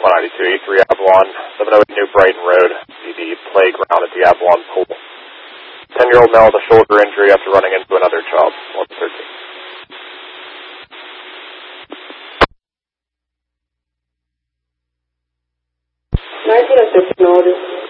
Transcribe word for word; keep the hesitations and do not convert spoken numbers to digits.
one ninety-two eighty-three Avalon, seven oh eight New Brighton Road, see the playground at the Avalon pool. ten-year-old male with a shoulder injury after running into another child, one thirteen. nineteen oh six,